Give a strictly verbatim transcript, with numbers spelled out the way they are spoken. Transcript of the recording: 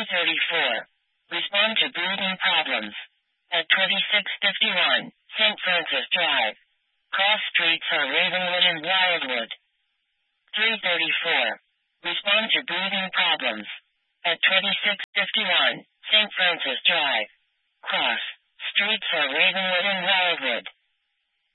thirty-four. Respond to breathing problems. At twenty-six fifty-one, Saint Francis Drive. Cross streets are Ravenwood and Wildwood. three thirty-four. Respond to breathing problems. At twenty-six fifty-one,